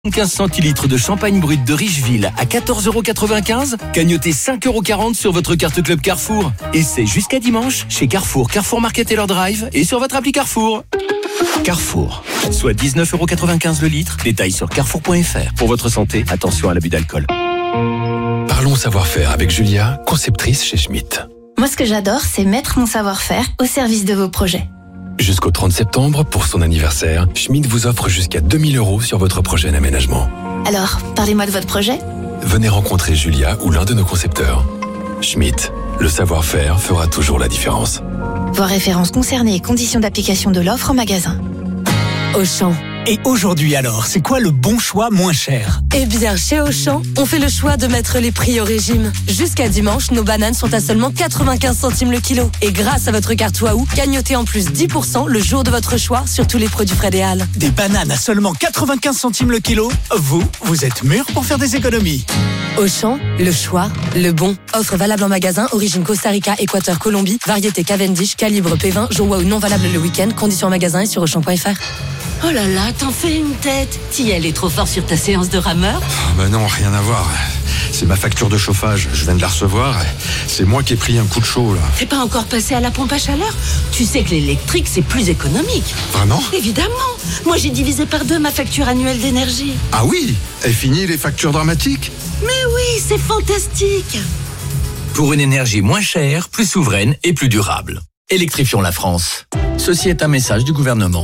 15 centilitres de champagne brut de Richeville à 14,95 €, cagnotez 5,40 € sur votre carte Club Carrefour. Et c'est jusqu'à dimanche chez Carrefour, Carrefour Market et leur Drive et sur votre appli Carrefour. Carrefour, soit 19,95 € le litre. Détails sur carrefour.fr. Pour votre santé, attention à l'abus d'alcool. Parlons savoir-faire avec Julia, conceptrice chez Schmitt. Moi, ce que j'adore, c'est mettre mon savoir-faire au service de vos projets. Jusqu'au 30 septembre, pour son anniversaire, Schmitt vous offre jusqu'à 2 000 € sur votre projet d'aménagement. Alors, parlez-moi de votre projet. Venez rencontrer Julia ou l'un de nos concepteurs. Schmitt, le savoir-faire fera toujours la différence. Voir références concernées et conditions d'application de l'offre en magasin. Auchan. Et aujourd'hui alors, c'est quoi le bon choix moins cher ? Eh bien, chez Auchan, on fait le choix de mettre les prix au régime. Jusqu'à dimanche, nos bananes sont à seulement 95 centimes le kilo. Et grâce à votre carte Waouh, gagnotez en plus 10% le jour de votre choix sur tous les produits Fred et Hall. Des bananes à seulement 95 centimes le kilo ? Vous êtes mûrs pour faire des économies. Auchan, le choix, le bon. Offre valable en magasin, origine Costa Rica, Équateur, Colombie, variété Cavendish, calibre P20, jour Waouh non valable le week-end, conditions en magasin et sur Auchan.fr. Oh là là, t'en fais une tête. T'y allais trop fort sur ta séance de rameur ? Bah non, rien à voir. C'est ma facture de chauffage, je viens de la recevoir. C'est moi qui ai pris un coup de chaud là. T'es pas encore passé à la pompe à chaleur ? Tu sais que l'électrique c'est plus économique. Vraiment ? Évidemment. Moi j'ai divisé par 2 ma facture annuelle d'énergie. Ah oui ? Et fini les factures dramatiques ? Mais oui, c'est fantastique. Pour une énergie moins chère, plus souveraine et plus durable. Électrifions la France. Ceci est un message du gouvernement.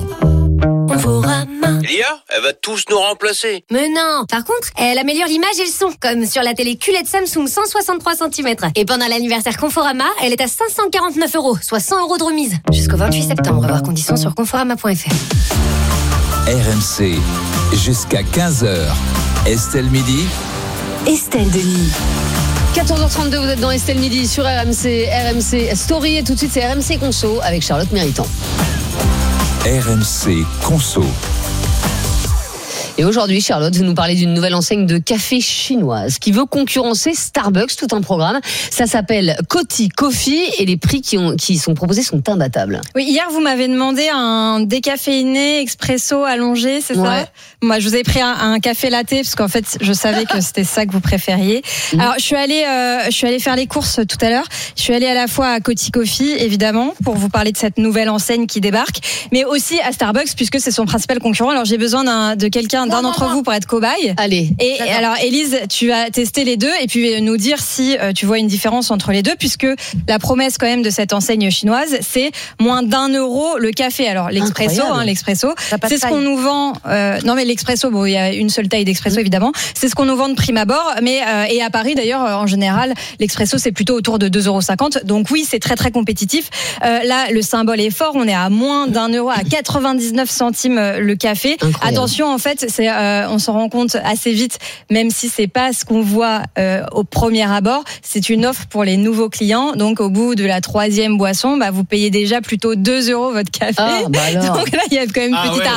Lia, elle va tous nous remplacer. Mais non. Par contre, elle améliore l'image et le son, comme sur la télé QLED Samsung 163 cm. Et pendant l'anniversaire Conforama, elle est à 549 €, soit 100 € de remise. Jusqu'au 28 septembre, voir conditions sur conforama.fr. RMC, jusqu'à 15h. Estelle Midi. Estelle Denis. 14h32, vous êtes dans Estelle Midi sur RMC Story. Et tout de suite, c'est RMC Conso avec Charlotte Méritant. RMC Conso. Et aujourd'hui, Charlotte, vous nous parlez d'une nouvelle enseigne de café chinoise qui veut concurrencer Starbucks, tout un programme. Ça s'appelle Coty Coffee et les prix qui sont proposés sont imbattables. Oui, hier, vous m'avez demandé un décaféiné expresso allongé, c'est ça ? Moi, je vous ai pris un café latte parce qu'en fait, je savais que c'était ça que vous préfériez. Alors, je suis allée faire les courses tout à l'heure. Je suis allée à la fois à Coty Coffee, évidemment, pour vous parler de cette nouvelle enseigne qui débarque, mais aussi à Starbucks puisque c'est son principal concurrent. Alors, j'ai besoin d'un d'entre vous pour être cobaye. Allez. Et alors, Élise, tu as testé les deux et puis nous dire si tu vois une différence entre les deux, puisque la promesse quand même de cette enseigne chinoise, c'est moins d'1 € le café. Alors, l'expresso, c'est ce qu'on nous vend. Non, mais l'expresso, bon, il y a une seule taille d'expresso, évidemment. C'est ce qu'on nous vend de prime abord. Mais, et à Paris, d'ailleurs, en général, l'expresso, c'est plutôt autour de 2,50 €. Donc oui, c'est très, très compétitif. Là, le symbole est fort. On est à moins d'1 € à 99 centimes le café. Incroyable. Attention, en fait, on s'en rend compte assez vite, même si c'est pas ce qu'on voit au premier abord. C'est une offre pour les nouveaux clients. Donc, au bout de la 3e boisson, vous payez déjà plutôt 2 € votre café. Donc là, il y a quand même une petite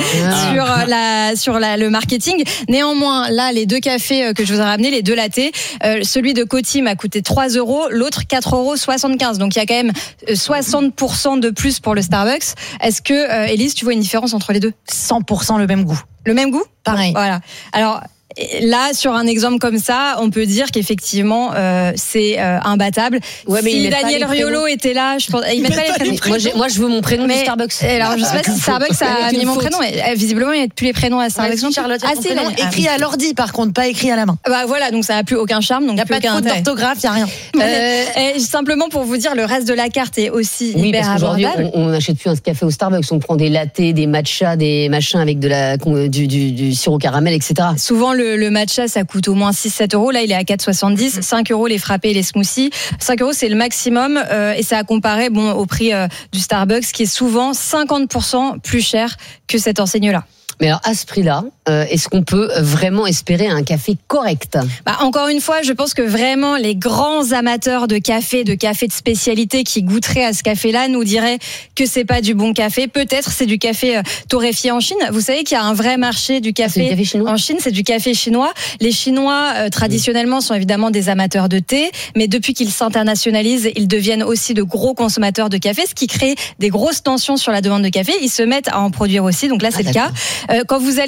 arnaque sur le marketing. Néanmoins, là, les 2 cafés que je vous ai ramenés, les 2 lattés, celui de Coty m'a coûté 3 €, l'autre 4,75 €. Donc, il y a quand même 60% de plus pour le Starbucks. Est-ce que, Élise, tu vois une différence entre les deux ? 100% le même goût. Le même goût ? Pareil. Voilà. Alors, là, sur un exemple comme ça, on peut dire qu'effectivement, c'est imbattable. Ouais, mais si Daniel Riolo était là, je pense, il met pas les prénoms. Moi, je veux mon prénom de Starbucks. Alors, je sais pas si Starbucks a mis mon prénom, mais visiblement, il n'y a plus les prénoms à Starbucks. Charlotte, écrit à l'ordi, par contre, pas écrit à la main. Voilà, donc ça n'a plus aucun charme. Il n'y a pas de faute d'orthographe, il n'y a rien. Simplement pour vous dire, le reste de la carte est aussi hyper abordable. abordable. On n'achète plus un café au Starbucks, on prend des lattés, des matchas, des machins avec du sirop caramel, etc. Souvent, le matcha, ça coûte au moins 6-7 €. Là, il est à 4,70. 5 € les frappés et les smoothies. 5 € c'est le maximum. Et ça a comparé au prix du Starbucks, qui est souvent 50% plus cher que cette enseigne-là. Mais alors, à ce prix-là, est-ce qu'on peut vraiment espérer un café correct ? Encore une fois, je pense que vraiment les grands amateurs de café de spécialité qui goûteraient à ce café-là nous diraient que c'est pas du bon café. Peut-être c'est du café torréfié en Chine. Vous savez qu'il y a un vrai marché du café en Chine, c'est du café chinois. Les Chinois, traditionnellement, sont évidemment des amateurs de thé, mais depuis qu'ils s'internationalisent, ils deviennent aussi de gros consommateurs de café, ce qui crée des grosses tensions sur la demande de café. Ils se mettent à en produire aussi, donc là, c'est le cas. Quand vous allez dans cette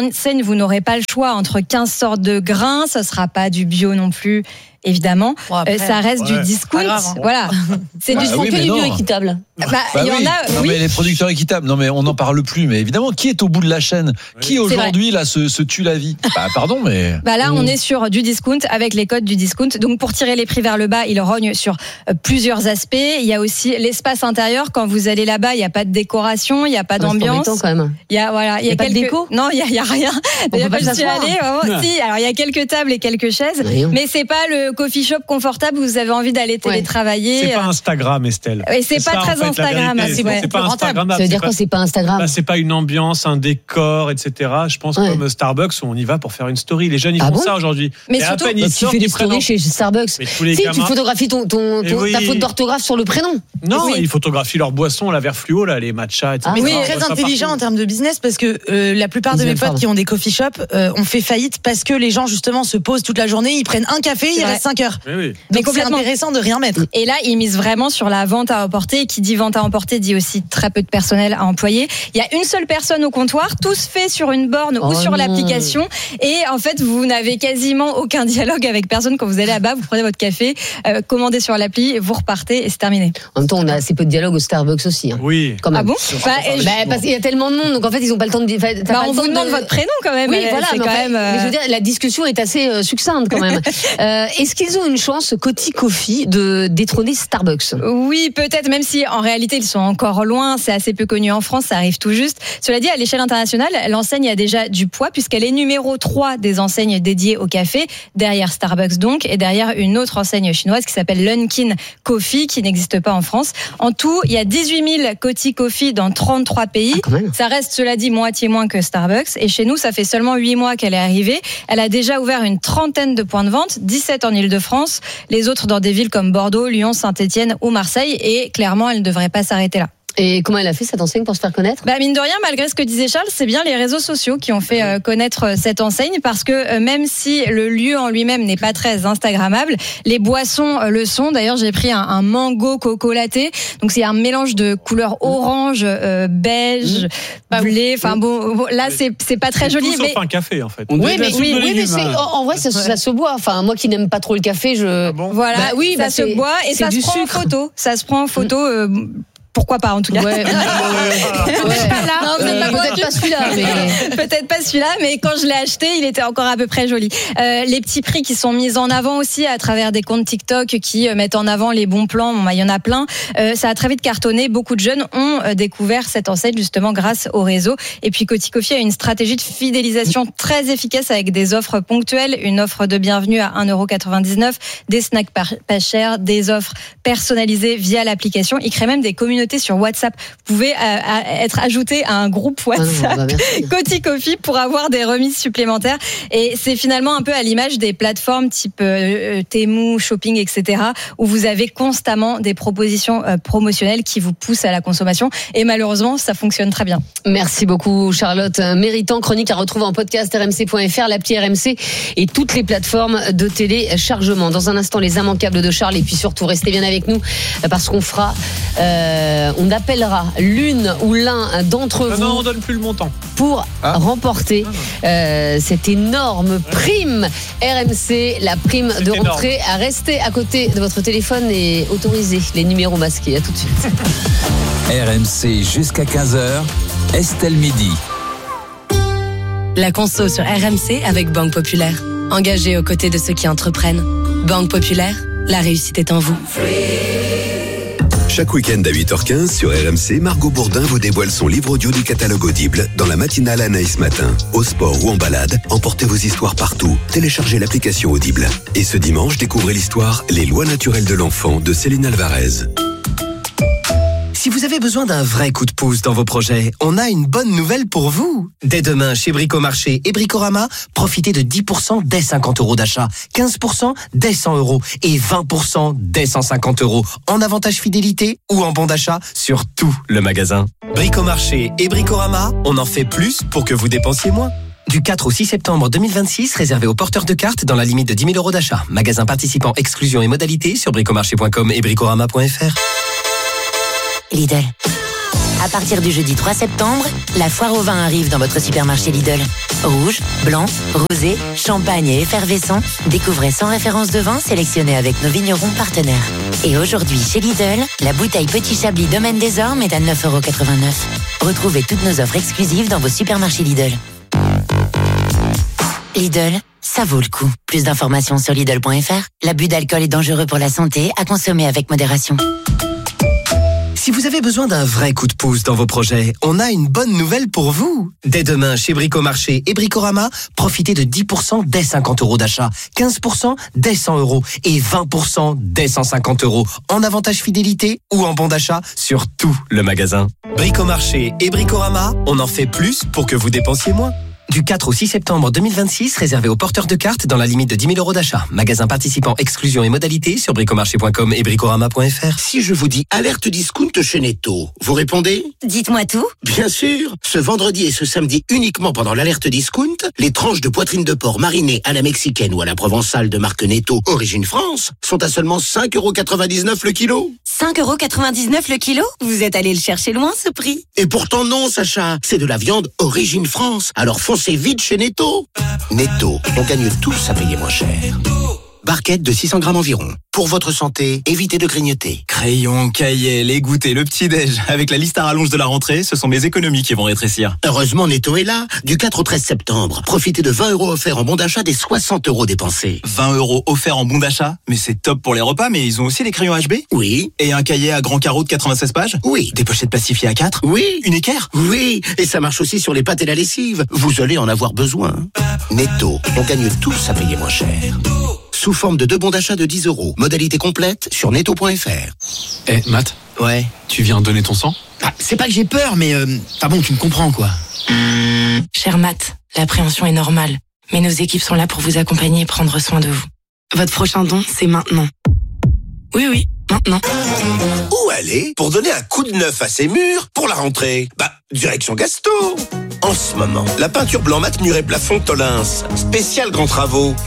l'enseigne, vous n'aurez pas le choix entre 15 sortes de grains. Ça sera pas du bio non plus. Évidemment, ça reste du discount. Voilà. C'est du que les bio équitables. Il y en a. Non, mais les producteurs équitables. Non, mais on n'en parle plus. Mais évidemment, qui est au bout de la chaîne ? Qui aujourd'hui là se tue la vie ? Pardon, mais. Là, on est sur du discount avec les codes du discount. Donc, pour tirer les prix vers le bas, il rogne sur plusieurs aspects. Il y a aussi l'espace intérieur. Quand vous allez là-bas, il n'y a pas de décoration, il n'y a pas d'ambiance. C'est quand même. Il y a pas de déco. Non, il y a rien. D'ailleurs, je suis allée. Si, alors il y a quelques tables et quelques chaises, mais c'est pas le coffee shop confortable où vous avez envie d'aller télétravailler. C'est pas Instagram, Estelle. Et c'est pas très Instagram. C'est pas Instagram. Ça veut dire quoi, c'est pas Instagram? C'est pas une ambiance, un décor, etc. Je pense comme Starbucks où on y va pour faire une story. Les jeunes ils font ça aujourd'hui. Mais surtout, tu fais des stories chez Starbucks. Si tu photographies ta faute d'orthographe sur le prénom. Non, ils photographient leur boisson, la verre fluo, là, les matchas, etc. Mais c'est très intelligent en termes de business parce que la plupart de mes potes qui ont des coffee shops ont fait faillite parce que les gens justement se posent toute la journée, ils prennent un café, ils restent 5 heures. Donc c'est intéressant de rien mettre. Et là, ils misent vraiment sur la vente à emporter. Qui dit vente à emporter dit aussi très peu de personnel à employer. Il y a une seule personne au comptoir, tout se fait sur une borne ou sur l'application. Et en fait, vous n'avez quasiment aucun dialogue avec personne quand vous allez là-bas. Vous prenez votre café, commandez sur l'appli, vous repartez et c'est terminé. En même temps, on a assez peu de dialogue au Starbucks aussi. Oui. Quand même. Ah bon parce qu'il y a tellement de monde, donc en fait, ils n'ont pas le temps de. On vous demande votre prénom quand même. Oui, voilà. Mais je veux dire, la discussion est assez succincte quand même. Est-ce qu'ils ont une chance, Coty Coffee, de détrôner Starbucks? Oui, peut-être, même si en réalité ils sont encore loin, c'est assez peu connu en France, ça arrive tout juste. Cela dit, à l'échelle internationale, l'enseigne a déjà du poids puisqu'elle est numéro 3 des enseignes dédiées au café, derrière Starbucks donc, et derrière une autre enseigne chinoise qui s'appelle Lunkin Coffee, qui n'existe pas en France. En tout, il y a 18 000 Coty Coffee dans 33 pays. Ça reste, cela dit, moitié moins que Starbucks. Et chez nous, ça fait seulement 8 mois qu'elle est arrivée. Elle a déjà ouvert une trentaine de points de vente, 17 en Île-de-France, les autres dans des villes comme Bordeaux, Lyon, Saint-Étienne ou Marseille. Et clairement, elle ne devrait pas s'arrêter là. Et comment elle a fait cette enseigne pour se faire connaître? Mine de rien, malgré ce que disait Charles, c'est bien les réseaux sociaux qui ont fait connaître cette enseigne parce que même si le lieu en lui-même n'est pas très instagrammable, les boissons le sont. D'ailleurs, j'ai pris un mango coco latte. Donc c'est un mélange de couleurs orange, beige, blé. Enfin bon, là c'est pas très joli. Sauf un café en fait. Oui, mais en vrai ça se boit. Enfin moi qui n'aime pas trop le café, voilà. Ça se boit et ça se prend en photo. Ça se prend en photo. Pourquoi pas en tout cas. Peut-être pas celui-là. Peut-être pas celui-là, mais quand je l'ai acheté, il était encore à peu près joli. Les petits prix qui sont mis en avant aussi à travers des comptes TikTok qui mettent en avant les bons plans, il y en a plein. Ça a très vite cartonné. Beaucoup de jeunes ont découvert cette enseigne justement grâce au réseau. Et puis Coty Coffee a une stratégie de fidélisation très efficace avec des offres ponctuelles, une offre de bienvenue à 1,99€, des snacks pas chers, des offres personnalisées via l'application. Ils créent même des communautés sur WhatsApp. Vous pouvez être ajouté à un groupe WhatsApp Coty Coffee pour avoir des remises supplémentaires. Et c'est finalement un peu à l'image des plateformes type Temu, Shopping, etc. où vous avez constamment des propositions promotionnelles qui vous poussent à la consommation. Et malheureusement, ça fonctionne très bien. Merci beaucoup Charlotte. Méritant, chronique à retrouver en podcast rmc.fr, l'appli RMC et toutes les plateformes de téléchargement. Dans un instant, les immanquables de Charles et puis surtout, restez bien avec nous parce qu'on fera... on appellera l'une ou l'un d'entre vous. Non, on donne plus le montant. Pour remporter cette énorme prime RMC, la prime de rentrée. À rester à côté de votre téléphone et autoriser les numéros masqués. À tout de suite. RMC jusqu'à 15h, Estelle Midi. La conso sur RMC avec Banque Populaire. Engagée aux côtés de ceux qui entreprennent. Banque Populaire, la réussite est en vous. Chaque week-end à 8h15 sur RMC, Margot Bourdin vous dévoile son livre audio du catalogue Audible dans la matinale Anaïs Matin. Au sport ou en balade, emportez vos histoires partout. Téléchargez l'application Audible. Et ce dimanche, découvrez l'histoire Les lois naturelles de l'enfant de Céline Alvarez. Si vous avez besoin d'un vrai coup de pouce dans vos projets, on a une bonne nouvelle pour vous. Dès demain, chez Bricomarché et Bricorama, profitez de 10% dès 50 € d'achat, 15% dès 100 € et 20% dès 150 € en avantage fidélité ou en bon d'achat sur tout le magasin. Bricomarché et Bricorama, on en fait plus pour que vous dépensiez moins. Du 4 au 6 septembre 2026, réservé aux porteurs de cartes dans la limite de 10 000 € d'achat. Magasin participant, exclusion et modalités sur bricomarché.com et bricorama.fr. Lidl. À partir du jeudi 3 septembre, la foire au vin arrive dans votre supermarché Lidl. Rouge, blanc, rosé, champagne et effervescent, découvrez 100 références de vin sélectionnées avec nos vignerons partenaires. Et aujourd'hui, chez Lidl, la bouteille Petit Chablis Domaine des Ormes est à 9,89 €. Retrouvez toutes nos offres exclusives dans vos supermarchés Lidl. Lidl, ça vaut le coup. Plus d'informations sur Lidl.fr. L'abus d'alcool est dangereux pour la santé, à consommer avec modération. Si vous avez besoin d'un vrai coup de pouce dans vos projets, on a une bonne nouvelle pour vous. Dès demain, chez Bricomarché et Bricorama, profitez de 10% dès 50 € d'achat, 15% dès 100 € et 20% dès 150 € en avantage fidélité ou en bon d'achat sur tout le magasin. Bricomarché et Bricorama, on en fait plus pour que vous dépensiez moins. Du 4 au 6 septembre 2026, réservé aux porteurs de cartes dans la limite de 10 000 € d'achat. Magasin participant, exclusion et modalités sur bricomarché.com et bricorama.fr. Si je vous dis alerte discount chez Netto, vous répondez ? Dites-moi tout. Bien sûr. Ce vendredi et ce samedi, uniquement pendant l'alerte discount, les tranches de poitrine de porc marinées à la mexicaine ou à la provençale de marque Netto, origine France, sont à seulement 5,99 € le kilo. 5,99 € le kilo ? Vous êtes allé le chercher loin, ce prix. Et pourtant non, Sacha. C'est de la viande origine France. Alors foncez vite chez Netto. Netto, on gagne tous à payer moins cher. Barquette de 600 grammes environ. Pour votre santé, évitez de grignoter. Crayon, cahier, les goûters, le petit-déj. Avec la liste à rallonge de la rentrée, ce sont mes économies qui vont rétrécir. Heureusement, Netto est là. Du 4 au 13 septembre. Profitez de 20 € offerts en bon d'achat des 60 € dépensés. 20 € offerts en bon d'achat? Mais c'est top pour les repas, mais ils ont aussi les crayons HB? Oui. Et un cahier à grand carreau de 96 pages? Oui. Des pochettes plastifiées A4? Oui. Une équerre? Oui. Et ça marche aussi sur les pâtes et la lessive. Vous allez en avoir besoin. Netto, on gagne tous à payer moins cher. Sous forme de 2 bons d'achat de 10 €. Modalité complète sur netto.fr. Matt? Ouais. Tu viens donner ton sang? C'est pas que j'ai peur, mais bon, tu me comprends, quoi. Cher Matt, l'appréhension est normale, mais nos équipes sont là pour vous accompagner et prendre soin de vous. Votre prochain don, c'est maintenant. Oui, maintenant. Où aller pour donner un coup de neuf à ses murs pour la rentrée? Direction Gasto. En ce moment, la peinture blanc mat mur et plafond Tolins, spécial grands travaux.